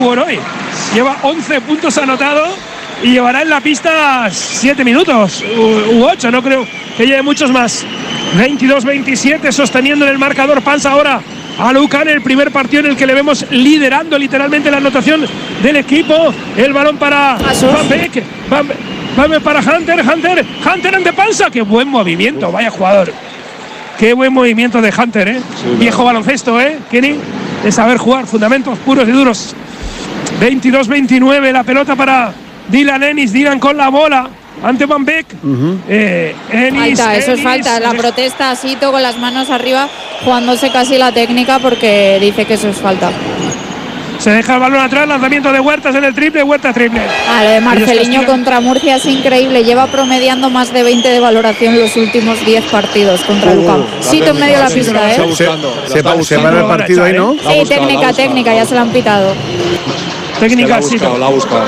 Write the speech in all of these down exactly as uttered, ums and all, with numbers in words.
por hoy. Lleva once puntos anotados y llevará en la pista siete minutos u ocho, no creo que lleve muchos más. veintidós veintisiete sosteniendo en el marcador Pansa ahora a Lucan, el primer partido en el que le vemos liderando literalmente la anotación del equipo. El balón para Van Beek, Van, Van para Hunter, Hunter, Hunter ante Pansa. Qué buen movimiento, vaya jugador. Qué buen movimiento de Hunter, ¿eh? Sí, viejo claro. Baloncesto, ¿eh, Kenny? De saber jugar, fundamentos puros y duros. veintidós veintinueve, la pelota para Dylan Ennis, Dylan con la bola ante Van Beek. Uh-huh. eh, Ennis, falta, eso es falta, la protesta así, todo con las manos arriba, jugándose casi la técnica porque dice que eso es falta. Se deja el balón atrás, lanzamiento de Huertas en el triple, Huertas triple. Ah, lo de Marceliño contra Murcia es increíble, lleva promediando más de veinte de valoración los últimos diez partidos contra uh, Lucan. Sito en medio de la pista, ¿eh? Se, se, se, se para el partido ahí, ¿no? Sí, buscado, técnica, técnica, ya se la han pitado. Técnica, la Sito. La ha buscado.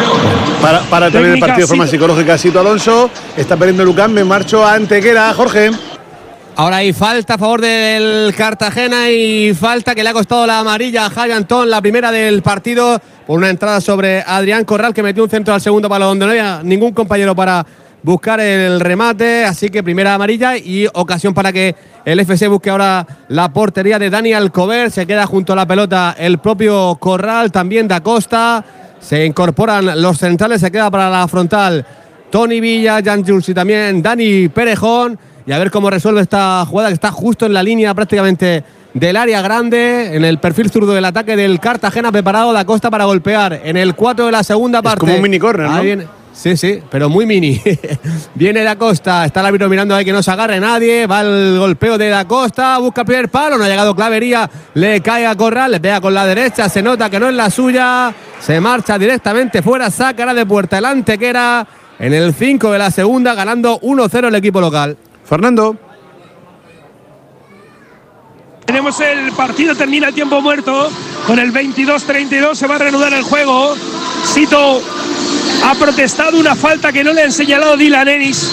Para, para también el partido de forma psicológica, Sito Alonso. Está perdiendo Lucan, me marcho a Antequera, Jorge. Ahora hay falta a favor del Cartagena y falta que le ha costado la amarilla a Javi Antón, la primera del partido, por una entrada sobre Adrián Corral que metió un centro al segundo palo donde no había ningún compañero para buscar el remate, así que primera amarilla y ocasión para que el F C busque ahora la portería de Dani Alcover. Se queda junto a la pelota el propio Corral, también Da Costa, se incorporan los centrales, se queda para la frontal Tony Villa, Jan Jules y también Dani Perejón. Y a ver cómo resuelve esta jugada que está justo en la línea prácticamente del área grande, en el perfil zurdo del ataque del Cartagena, preparado Da Costa para golpear en el cuatro de la segunda parte. Es como un mini corner, ¿no? Viene, sí, sí, pero muy mini. Viene Da Costa, está el árbitro mirando ahí que no se agarre nadie, va el golpeo de Da Costa, busca el primer palo, no ha llegado Clavería, le cae a Corral, le pega con la derecha, se nota que no es la suya, se marcha directamente fuera, sacará de puerta el Antequera en el cinco de la segunda, ganando uno cero el equipo local. Fernando. Tenemos el partido, termina el tiempo muerto con el veintidós treinta y dos, se va a reanudar el juego. Sito ha protestado una falta que no le han señalado Dylan Ennis.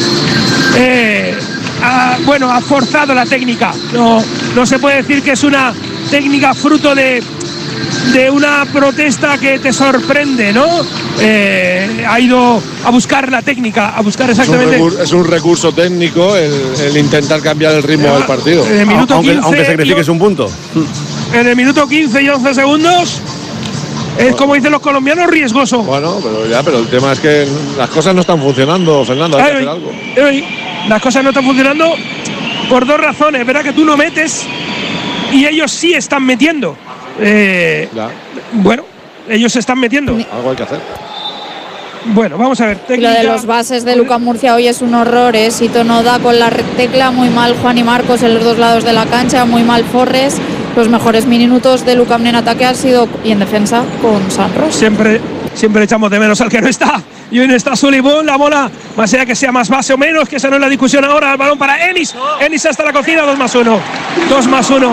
Eh, ha, bueno, ha forzado la técnica. No, no se puede decir que es una técnica fruto de, de una protesta que te sorprende, ¿no? Eh, ha ido a buscar la técnica, a buscar exactamente. Es un recurso, es un recurso técnico el, el intentar cambiar el ritmo eh, del partido. En el minuto aunque, quince, aunque sacrifiques un punto. En el minuto quince y once segundos. Es como dicen los colombianos, riesgoso. Bueno, pero ya, pero el tema es que las cosas no están funcionando, Fernando, hay ay, que hacer algo. Ay, las cosas no están funcionando por dos razones. Verá que tú no metes y ellos sí están metiendo. Eh, bueno, ellos se están metiendo. Algo hay que hacer. Bueno, vamos a ver. Técnica. Lo de los bases de Lucan Murcia hoy es un horror, ¿eh? Sito no da con la tecla, muy mal Juan y Marcos en los dos lados de la cancha, muy mal Forres. Los mejores minutos de Lucan en ataque han sido y en defensa con Sanros. Siempre, siempre echamos de menos al que no está. Y hoy no está Sullivan, la bola, más allá que sea más base o menos, que esa no es la discusión ahora. El balón para Ennis. Ennis hasta la cocina, dos más uno. dos más uno.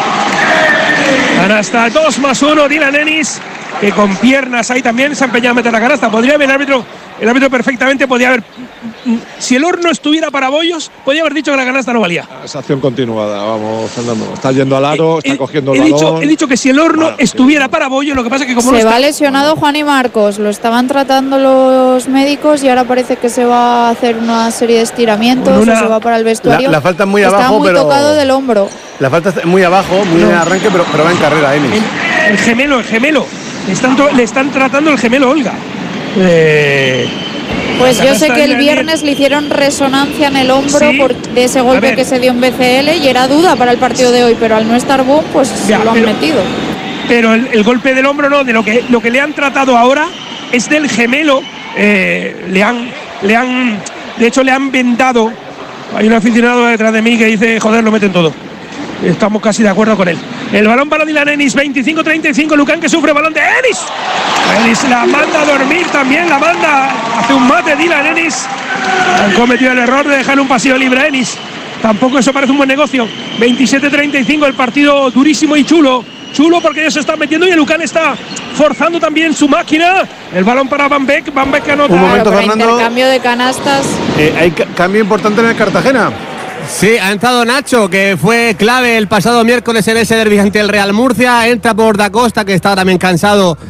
Canasta, dos más uno, Dylan Ennis, que con piernas ahí también se ha empeñado a meter la canasta. Podría haber el árbitro, el árbitro perfectamente podría haber, si el horno estuviera para bollos, podría haber dicho que la canasta no valía. Es acción continuada, vamos, Fernando. Está yendo al aro, eh, está eh, cogiendo el el dicho, balón. He dicho que si el horno ah, estuviera sí. para bollos, lo que pasa es que como se no va está, lesionado Juan y Marcos, lo estaban tratando los médicos y ahora parece que se va a hacer una serie de estiramientos, una, o se va para el vestuario. La, la falta es muy está abajo, muy pero tocado del hombro. La falta es muy abajo, muy no. en arranque, pero, pero va en carrera, Ennis. El, el gemelo, el gemelo. Le están, le están tratando el gemelo, Olga. Eh, pues yo sé que el viernes le hicieron resonancia en el hombro sí. por de ese golpe que se dio en B C L y era duda para el partido de hoy, pero al no estar Boom, pues ya, lo han pero, metido. Pero el, el golpe del hombro no, de lo que, lo que le han tratado ahora es del gemelo. Eh, le han, le han, de hecho le han vendado. Hay un aficionado detrás de mí que dice, joder, lo meten todo. Estamos casi de acuerdo con él. El balón para Dylan Ennis, veinticinco treinta y cinco, Lucan que sufre, balón de Ennis. Ennis la manda a dormir también, la manda, hace un mate Dylan Ennis. Han cometido el error de dejar un pasillo libre a Ennis. Tampoco eso parece un buen negocio. veintisiete treinta y cinco, el partido durísimo y chulo. Chulo porque ellos se están metiendo y el Lucan está forzando también su máquina. El balón para Van Beek, Van Beek que anota. Un momento, claro, Fernando. Intercambio de canastas. Eh, hay cambio importante en el Cartagena. Sí, ha entrado Nacho, que fue clave el pasado miércoles en ese derbi ante el Real Murcia. Entra por Da Costa, que estaba también cansado